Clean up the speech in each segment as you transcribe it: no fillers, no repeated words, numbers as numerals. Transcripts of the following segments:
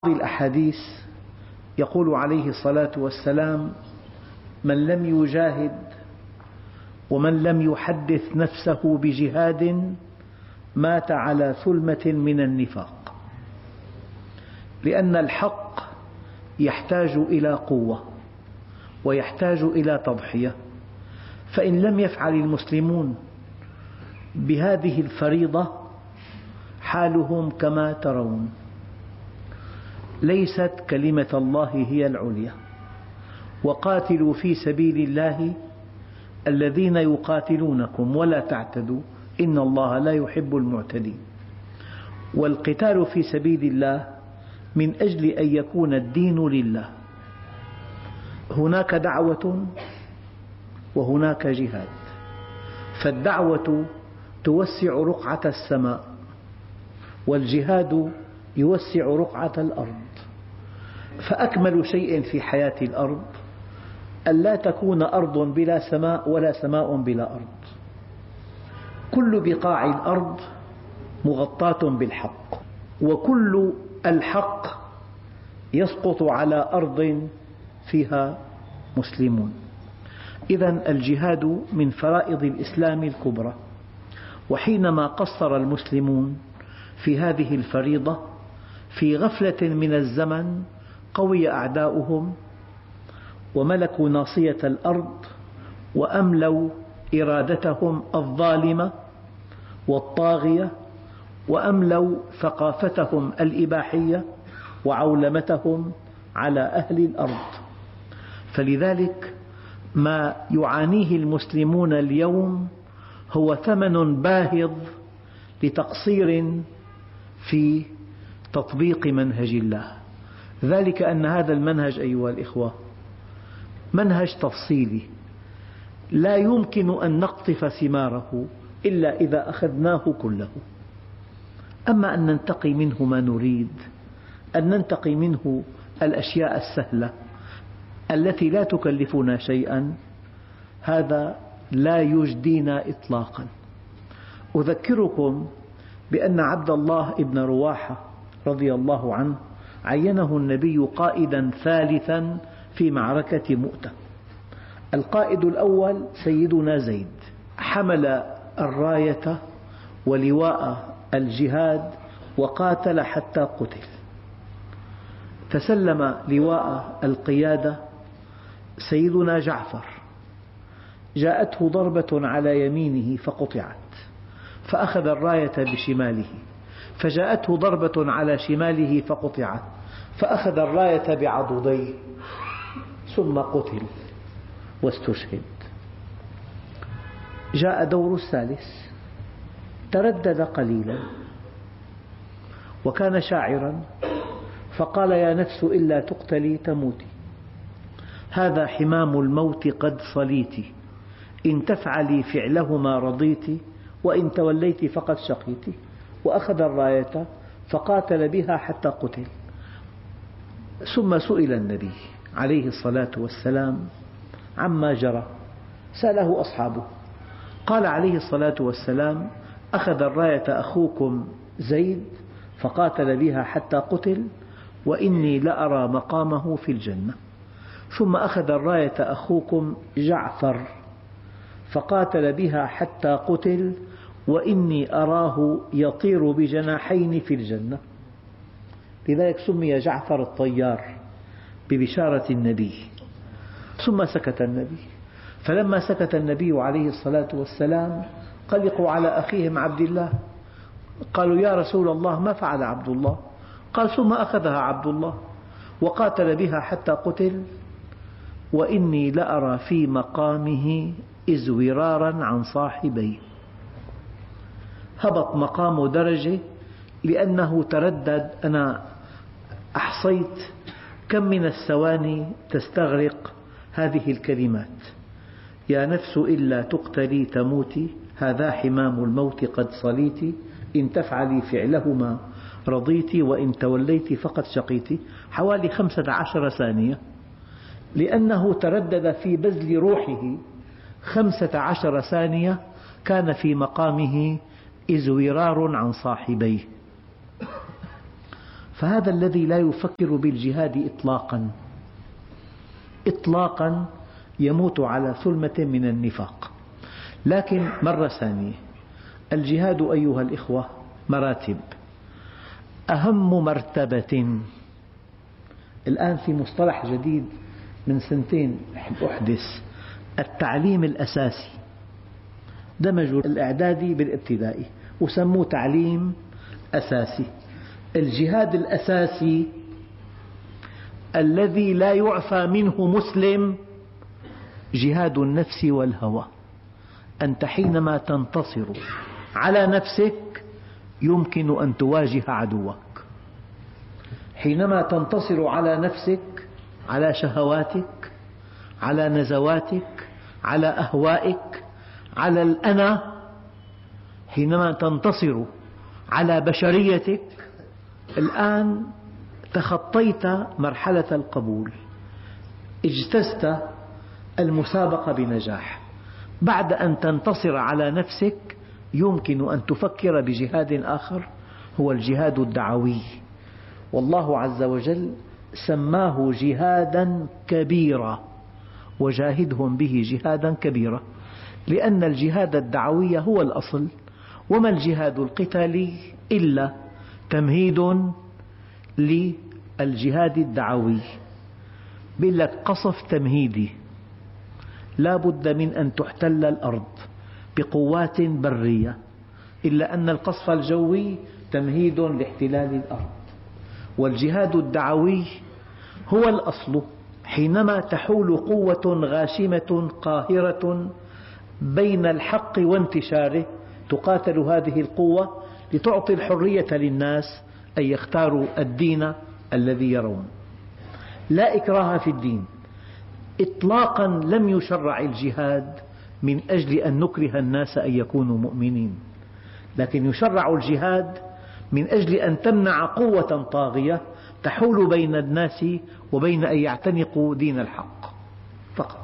الأحاديث يقول عليه الصلاة والسلام: من لم يجاهد ومن لم يحدث نفسه بجهاد مات على ثلمة من النفاق، لأن الحق يحتاج إلى قوة ويحتاج إلى تضحية، فإن لم يفعل المسلمون بهذه الفريضة حالهم كما ترون. ليست كلمة الله هي العليا، وقاتلوا في سبيل الله الذين يقاتلونكم ولا تعتدوا إن الله لا يحب المعتدين. والقتال في سبيل الله من أجل أن يكون الدين لله. هناك دعوة وهناك جهاد، فالدعوة توسع رقعة السماء، والجهاد يوسع رقعة الأرض. فأكمل شيء في حياة الأرض أن لا تكون أرض بلا سماء ولا سماء بلا أرض. كل بقاع الأرض مغطاة بالحق، وكل الحق يسقط على أرض فيها مسلمون. إذن الجهاد من فرائض الإسلام الكبرى، وحينما قصر المسلمون في هذه الفريضة في غفلة من الزمن قوي أعداؤهم وملكوا ناصية الأرض وأملوا إرادتهم الظالمة والطاغية، وأملوا ثقافتهم الإباحية وعولمتهم على أهل الأرض. فلذلك ما يعانيه المسلمون اليوم هو ثمن باهظ لتقصير في تطبيق منهج الله. ذلك أن هذا المنهج أيها الإخوة منهج تفصيلي، لا يمكن أن نقطف ثماره إلا إذا أخذناه كله. أما أن ننتقي منه ما نريد، أن ننتقي منه الأشياء السهلة التي لا تكلفنا شيئا، هذا لا يجدينا إطلاقا. أذكركم بأن عبد الله بن رواحة رضي الله عنه عينه النبي قائدا ثالثا في معركة مؤتة. القائد الأول سيدنا زيد، حمل الراية ولواء الجهاد وقاتل حتى قتل. تسلم لواء القيادة سيدنا جعفر، جاءته ضربة على يمينه فقطعت، فأخذ الراية بشماله، فجاءته ضربة على شماله فقطعت، فأخذ الراية بعضديه، ثم قتل واستشهد. جاء دور الثالث، تردد قليلا وكان شاعرا، فقال: يا نفس إلا تقتلي تموتي، هذا حمام الموت قد صليت، إن تفعلي فعلهما رضيت، وإن توليت فقد شقيت. وأخذ الراية فقاتل بها حتى قتل. ثم سئل النبي عليه الصلاة والسلام عما جرى، سأله أصحابه، قال عليه الصلاة والسلام: أخذ الراية أخوكم زيد فقاتل بها حتى قتل، وإني لأرى مقامه في الجنة. ثم أخذ الراية أخوكم جعفر فقاتل بها حتى قتل، وإني أراه يطير بجناحين في الجنة. لذلك سمي جعفر الطيار ببشارة النبي. ثم سكت النبي، فلما سكت النبي عليه الصلاة والسلام قلقوا على أخيهم عبد الله، قالوا: يا رسول الله ما فعل عبد الله؟ قال: ثم أخذها عبد الله وقاتل بها حتى قتل، وإني لأرى في مقامه إزورارا عن صاحبيه. هبط مقامه درجة لأنه تردد. أنا أحصيت كم من الثواني تستغرق هذه الكلمات: يا نفس إلا تقتلي تموتي، هذا حمام الموت قد صليت، إن تفعلي فعلهما رضيت، وإن توليت فقد شقيت. حوالي 15 ثانية، لأنه تردد في بذل روحه 15 ثانية كان في مقامه إزورار عن صاحبيه. فهذا الذي لا يفكر بالجهاد إطلاقا يموت على ثلمة من النفاق. لكن مرة ثانية، الجهاد أيها الإخوة مراتب. أهم مرتبة الآن في مصطلح جديد من سنتين أحدث، التعليم الأساسي. دمجوا الإعدادي بالابتدائي وسموه تعليم أساسي. الجهاد الأساسي الذي لا يعفى منه مسلم جهاد النفس والهوى. أنت حينما تنتصر على نفسك يمكن أن تواجه عدوك. حينما تنتصر على نفسك، على شهواتك، على نزواتك، على أهوائك، على الأنا، حينما تنتصر على بشريتك، الآن تخطيت مرحلة القبول، اجتزت المسابقة بنجاح. بعد أن تنتصر على نفسك يمكن أن تفكر بجهاد آخر، هو الجهاد الدعوي. والله عز وجل سماه جهادا كبيرا، وجاهدهم به جهادا كبيرا، لأن الجهاد الدعوي هو الأصل. وما الجهاد القتالي إلا تمهيد للجهاد الدعوي. بيقول لك قصف تمهيدي، لا بد من أن تحتل الأرض بقوات برية، إلا أن القصف الجوي تمهيد لاحتلال الأرض. والجهاد الدعوي هو الأصل. حينما تحول قوة غاشمة قاهرة بين الحق وانتشاره، تقاتل هذه القوة لتعطي الحرية للناس أن يختاروا الدين الذي يرون. لا إكراه في الدين. إطلاقا لم يشرع الجهاد من أجل أن نكره الناس أن يكونوا مؤمنين، لكن يشرع الجهاد من أجل أن تمنع قوة طاغية تحول بين الناس وبين أن يعتنقوا دين الحق فقط.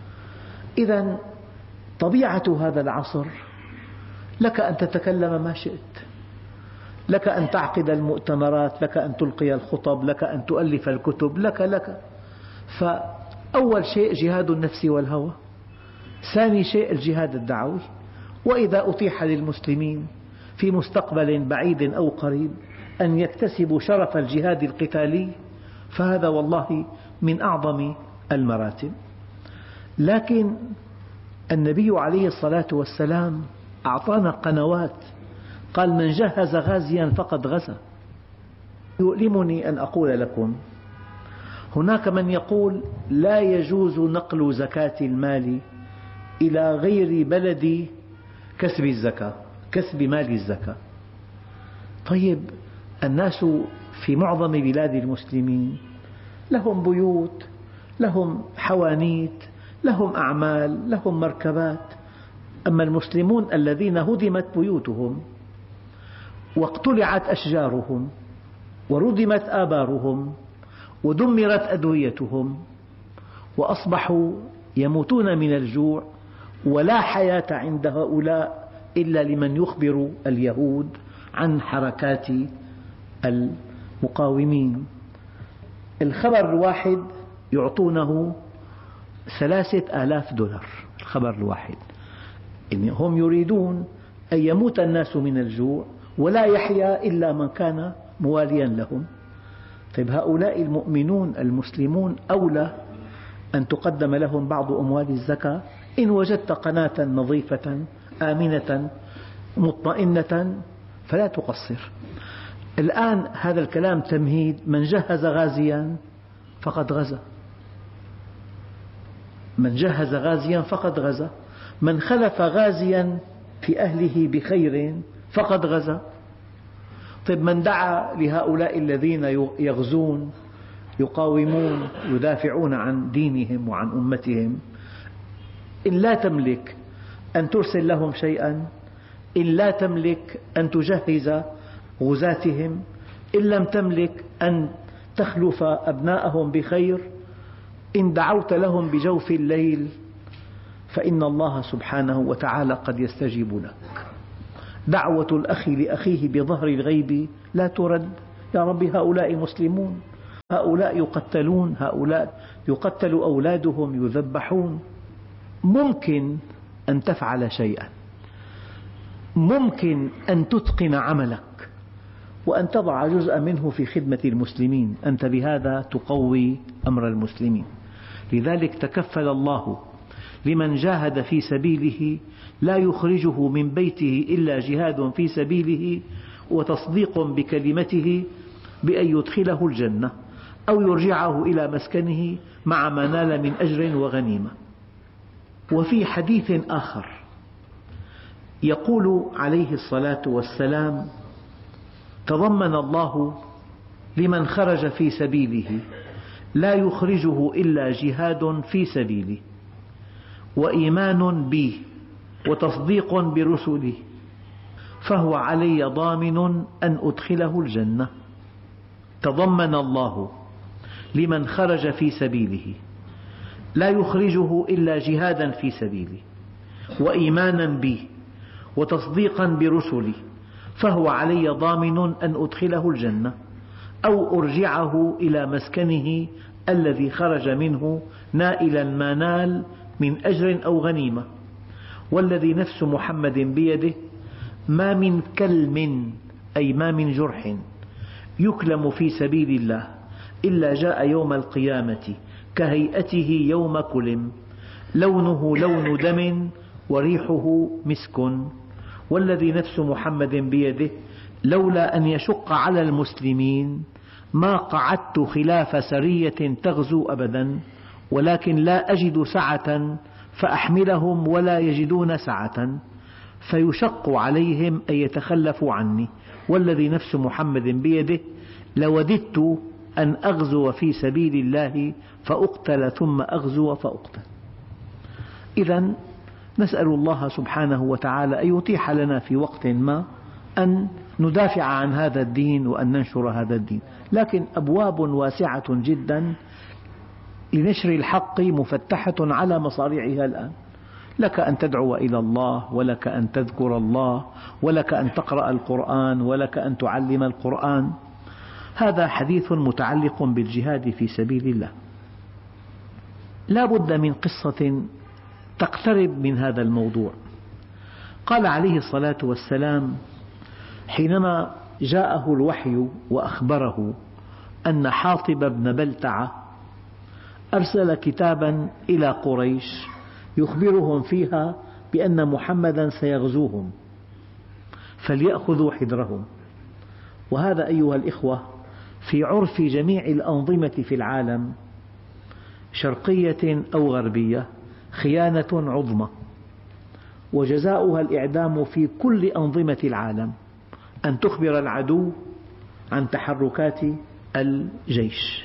إذن طبيعة هذا العصر، لك أن تتكلم ما شئت، لك أن تعقد المؤتمرات، لك أن تلقي الخطب، لك أن تؤلف الكتب، لك. فأول شيء جهاد النفس والهوى، ثاني شيء الجهاد الدعوي. وإذا أتيح للمسلمين في مستقبل بعيد أو قريب أن يكتسبوا شرف الجهاد القتالي فهذا والله من أعظم المراتب. لكن النبي عليه الصلاة والسلام أعطانا قنوات، قال: من جهز غازيا فقد غزا. يؤلمني أن أقول لكم، هناك من يقول لا يجوز نقل زكاة المال إلى غير بلد كسب الزكاة، كسب مال الزكاة. طيب، الناس في معظم بلاد المسلمين لهم بيوت، لهم حوانيت، لهم أعمال، لهم مركبات. أما المسلمون الذين هدمت بيوتهم واقتلعت أشجارهم وردمت آبارهم ودمرت أدويتهم وأصبحوا يموتون من الجوع، ولا حياة عند هؤلاء إلا لمن يخبر اليهود عن حركات المقاومين. الخبر الواحد يعطونه $3000، الخبر الواحد. هم يريدون أن يموت الناس من الجوع ولا يحيا إلا من كان مواليا لهم. طيب، هؤلاء المؤمنون المسلمون أولى أن تقدم لهم بعض أموال الزكاة. إن وجدت قناة نظيفة آمنة مطمئنة فلا تقصر. الآن هذا الكلام تمهيد. من جهز غازيا فقد غزا، من جهز غازيا فقد غزا، من خلف غازيا في أهله بخير فقد غزا. طيب، من دعا لهؤلاء الذين يغزون يقاومون يدافعون عن دينهم وعن أمتهم، إن لا تملك أن ترسل لهم شيئا، إن لا تملك أن تجهز غزاتهم، إن لم تملك أن تخلف أبناءهم بخير، إن دعوت لهم بجوف الليل فإن الله سبحانه وتعالى قد يستجيب لك. دعوة الأخ لأخيه بظهر الغيب لا ترد يا رب هؤلاء مسلمون، هؤلاء يقتلون، هؤلاء يقتل أولادهم يذبحون. ممكن أن تفعل شيئا، ممكن أن تتقن عملك وأن تضع جزءا منه في خدمة المسلمين، أنت بهذا تقوي أمر المسلمين. لذلك تكفل الله لمن جاهد في سبيله لا يخرجه من بيته إلا جهاد في سبيله وتصديق بكلمته بأن يدخله الجنة أو يرجعه إلى مسكنه مع ما نال من أجر وغنيمة. وفي حديث آخر يقول عليه الصلاة والسلام: تضمن الله لمن خرج في سبيله لا يخرجه إلا جهاد في سبيله وإيمان بي وتصديق برسلي فهو علي ضامن أن أدخله الجنة. تضمن الله لمن خرج في سبيله لا يخرجه إلا جهادا في سبيله وإيمانا بي وتصديقا برسلي فهو علي ضامن أن أدخله الجنة أو أرجعه إلى مسكنه الذي خرج منه نائلا ما نال من أجر أو غنيمة. والذي نفس محمد بيده ما من كلم، أي ما من جرح يكلم في سبيل الله إلا جاء يوم القيامة كهيئته يوم كلم، لونه لون دم وريحه مسك. والذي نفس محمد بيده لولا أن يشق على المسلمين ما قعدت خلاف سرية تغزو أبدا، ولكن لا أجد سعة فأحملهم ولا يجدون سعة فيشق عليهم أن يتخلفوا عني. والذي نفس محمد بيده لوددت أن أغزو في سبيل الله فأقتل ثم أغزو فأقتل. إذن نسأل الله سبحانه وتعالى أن يتيح لنا في وقت ما أن ندافع عن هذا الدين وأن ننشر هذا الدين، لكن أبواب واسعة جدا لنشر الحق مفتحة على مصاريعها الآن. لك أن تدعو إلى الله، ولك أن تذكر الله، ولك أن تقرأ القرآن، ولك أن تعلم القرآن. هذا حديث متعلق بالجهاد في سبيل الله. لا بد من قصة تقترب من هذا الموضوع. قال عليه الصلاة والسلام حينما جاءه الوحي وأخبره أن حاطب بن بلتعة أرسل كتابا إلى قريش يخبرهم فيها بأن محمدا سيغزوهم فليأخذوا حذرهم. وهذا أيها الإخوة في عرف جميع الأنظمة في العالم شرقية أو غربية خيانة عظمى، وجزاؤها الإعدام في كل أنظمة العالم، أن تخبر العدو عن تحركات الجيش.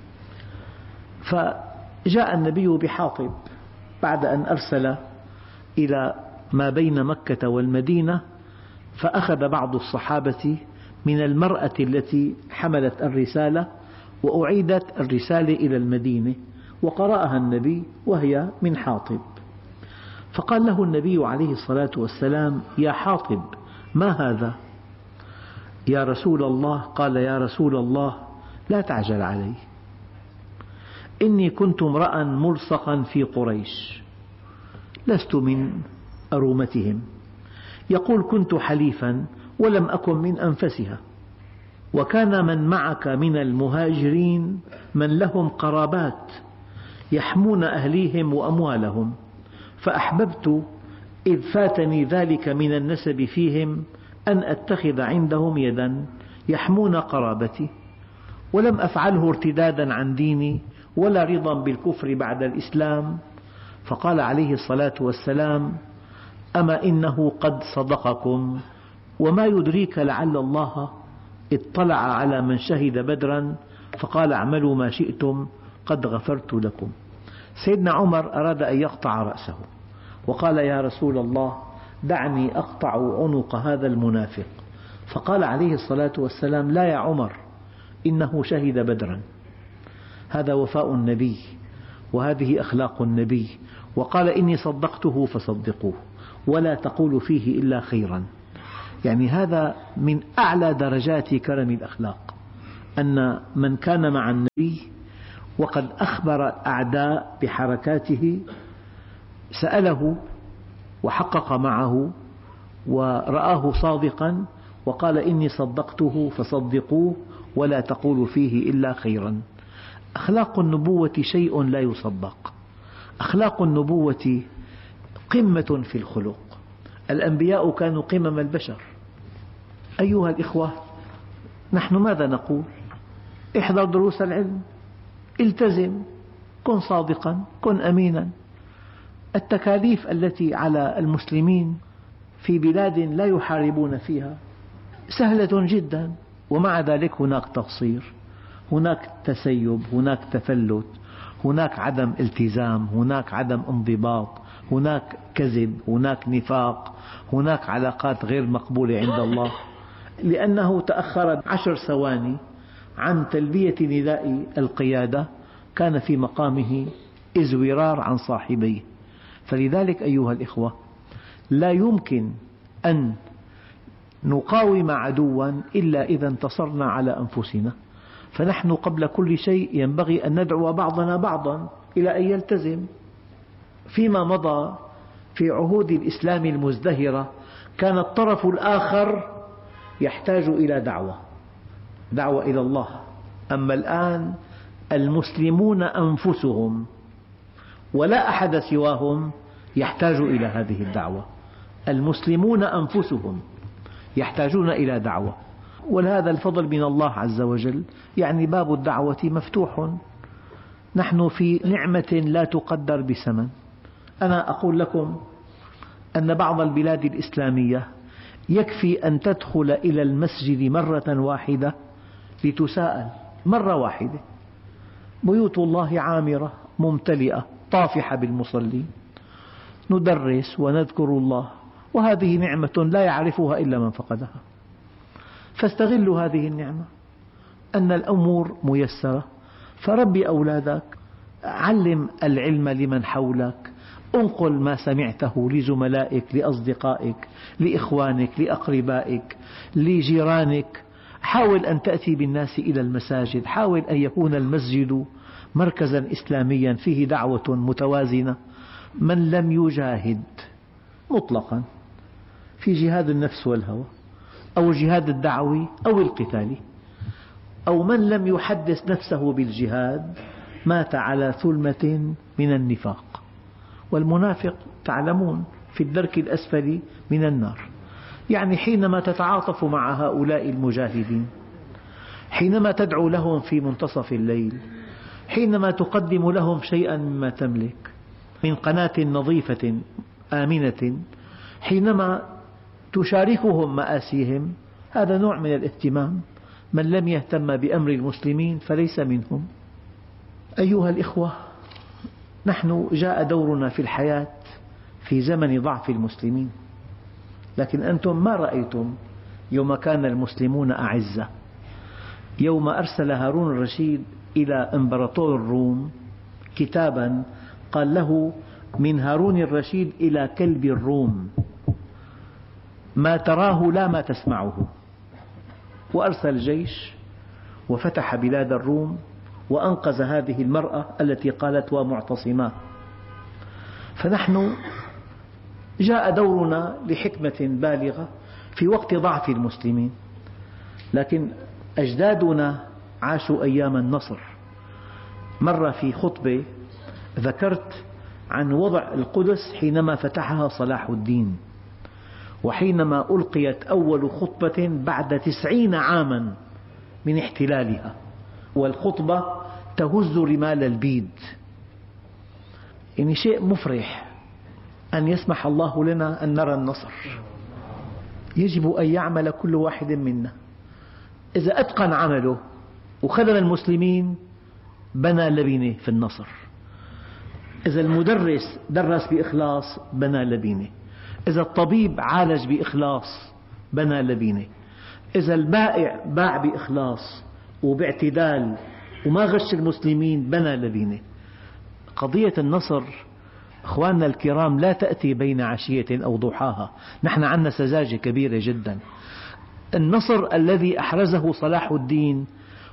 فجاء النبي بحاطب بعد أن أرسل إلى ما بين مكة والمدينة، فأخذ بعض الصحابة من المرأة التي حملت الرسالة وأعيدت الرسالة إلى المدينة وقرأها النبي وهي من حاطب. فقال له النبي عليه الصلاة والسلام: يا حاطب ما هذا؟ يا رسول الله. قال: يا رسول الله لا تعجل علي، إني كنت امرأ ملصقا في قريش لست من أرومتهم، يقول كنت حليفا ولم أكن من أنفسها، وكان من معك من المهاجرين من لهم قرابات يحمون أهليهم وأموالهم، فأحببت إذ فاتني ذلك من النسب فيهم أن أتخذ عندهم يدا يحمون قرابتي، ولم أفعله ارتدادا عن ديني ولا رضا بالكفر بعد الإسلام. فقال عليه الصلاة والسلام: أما إنه قد صدقكم، وما يدريك لعل الله اطلع على من شهد بدرا فقال اعملوا ما شئتم قد غفرت لكم. سيدنا عمر أراد أن يقطع رأسه وقال: يا رسول الله دعني أقطع عنق هذا المنافق. فقال عليه الصلاة والسلام: لا يا عمر، إنه شهد بدرا. هذا وفاء النبي وهذه أخلاق النبي. وقال: إني صدقته فصدقوه ولا تقول فيه إلا خيرا. يعني هذا من أعلى درجات كرم الأخلاق. أن من كان مع النبي وقد أخبر الأعداء بحركاته سأله وحقق معه ورآه صادقا وقال: إني صدقته فصدقوه ولا تقولوا فيه إلا خيرا. أخلاق النبوة شيء لا يصدق. أخلاق النبوة قمة في الخلق. الأنبياء كانوا قمم البشر. أيها الإخوة، نحن ماذا نقول؟ احضر دروس العلم، التزم، كن صادقا، كن أمينا. التكاليف التي على المسلمين في بلاد لا يحاربون فيها سهلة جدا، ومع ذلك هناك تقصير، هناك تسيب، هناك تفلت، هناك عدم التزام، هناك عدم انضباط، هناك كذب، هناك نفاق، هناك علاقات غير مقبولة عند الله، لأنه تأخر 10 ثواني عن تلبية نداء القيادة كان في مقامه ازورار عن صاحبيه. فلذلك أيها الإخوة، لا يمكن أن نقاوم عدوا إلا إذا انتصرنا على أنفسنا. فنحن قبل كل شيء ينبغي أن ندعو بعضنا بعضا إلى أن يلتزم. فيما مضى في عهود الإسلام المزدهرة كان الطرف الآخر يحتاج إلى دعوة إلى الله. أما الآن المسلمون أنفسهم ولا أحد سواهم يحتاج إلى هذه الدعوة. المسلمون أنفسهم يحتاجون إلى دعوة، ولهذا الفضل من الله عز وجل، يعني باب الدعوة مفتوح. نحن في نعمة لا تقدر بثمن. أنا أقول لكم أن بعض البلاد الإسلامية يكفي أن تدخل إلى المسجد مرة واحدة لتساءل، مرة واحدة، بيوت الله عامرة ممتلئة طافحة بالمصلين، ندرس ونذكر الله، وهذه نعمة لا يعرفها إلا من فقدها. فاستغلوا هذه النعمة أن الأمور ميسرة، فربي أولادك، علم العلم لمن حولك، انقل ما سمعته لزملائك، لأصدقائك، لإخوانك، لأقربائك، لجيرانك. حاول أن تأتي بالناس إلى المساجد، حاول أن يكون المسجد مركزا إسلاميا فيه دعوة متوازنة. من لم يجاهد مطلقا في جهاد النفس والهوى أو الجهاد الدعوي أو القتالي، أو من لم يحدث نفسه بالجهاد مات على ثلمة من النفاق. والمنافق تعلمون في الدرك الأسفل من النار. يعني حينما تتعاطف مع هؤلاء المجاهدين، حينما تدعو لهم في منتصف الليل، حينما تقدم لهم شيئا مما تملك من قناة نظيفة آمنة، حينما تشاركهم مآسيهم، هذا نوع من الاهتمام. من لم يهتم بأمر المسلمين فليس منهم. أيها الإخوة، نحن جاء دورنا في الحياة في زمن ضعف المسلمين، لكن أنتم ما رأيتم يوم كان المسلمون أعزة، يوم أرسل هارون الرشيد إلى إمبراطور الروم كتابا قال له: من هارون الرشيد إلى كلب الروم، ما تراه لا ما تسمعه. وأرسل جيش وفتح بلاد الروم وأنقذ هذه المرأة التي قالت: ومعتصماه. فنحن جاء دورنا لحكمة بالغة في وقت ضعف المسلمين، لكن أجدادنا عاشوا أيام النصر. مرة في خطبة ذكرت عن وضع القدس حينما فتحها صلاح الدين، وحينما ألقيت أول خطبة بعد 90 عاما من احتلالها، والخطبة تهز رمال البيد. يعني شيء مفرح أن يسمح الله لنا أن نرى النصر. يجب أن يعمل كل واحد منا، إذا أتقن عمله وخدم المسلمين بنى لبنة في النصر. إذا المدرس درس بإخلاص بنى لبنة، إذا الطبيب عالج بإخلاص بنى لبنة، إذا البائع باع بإخلاص وباعتدال وما غش المسلمين بنى لبنة. قضية النصر أخواننا الكرام لا تأتي بين عشية أو ضحاها. نحن عندنا سذاجة كبيرة جدا. النصر الذي أحرزه صلاح الدين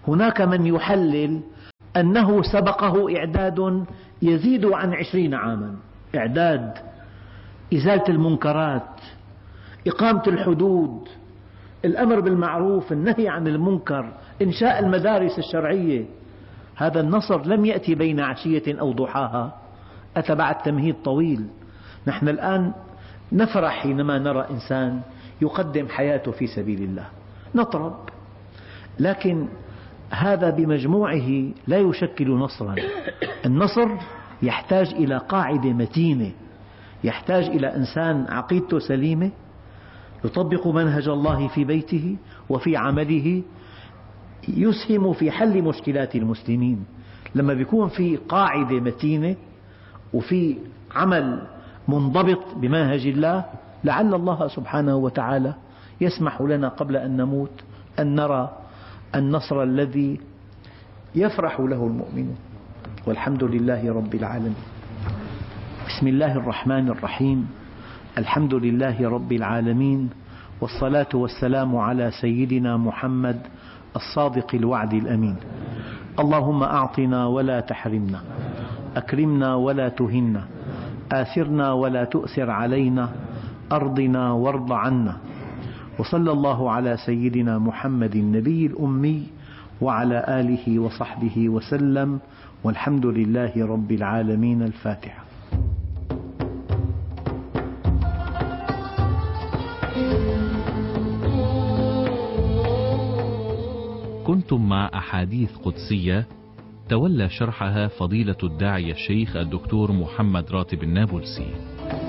هناك من يحلل أنه سبقه إعداد يزيد عن 20 عاما، إعداد إزالة المنكرات، إقامة الحدود، الأمر بالمعروف، النهي عن المنكر، إنشاء المدارس الشرعية. هذا النصر لم يأتي بين عشية أو ضحاها، أتى بعد تمهيد طويل. نحن الآن نفرح حينما نرى إنسان يقدم حياته في سبيل الله، نطرب، لكن هذا بمجموعه لا يشكل نصرا. النصر يحتاج إلى قاعدة متينة، يحتاج إلى إنسان عقيدته سليمة، يطبق منهج الله في بيته وفي عمله، يسهم في حل مشكلات المسلمين. لما يكون في قاعدة متينة وفي عمل منضبط بمنهج الله، لعل الله سبحانه وتعالى يسمح لنا قبل أن نموت أن نرى النصر الذي يفرح له المؤمنون. والحمد لله رب العالمين. بسم الله الرحمن الرحيم. الحمد لله رب العالمين، والصلاة والسلام على سيدنا محمد الصادق الوعد الأمين. اللهم أعطنا ولا تحرمنا، أكرمنا ولا تهنا، آثرنا ولا تؤثر علينا، أرضنا وارض عنا. وصلى الله على سيدنا محمد النبي الأمي وعلى آله وصحبه وسلم، والحمد لله رب العالمين. الفاتحة. كنتم مع أحاديث قدسية تولى شرحها فضيلة الداعية الشيخ الدكتور محمد راتب النابلسي.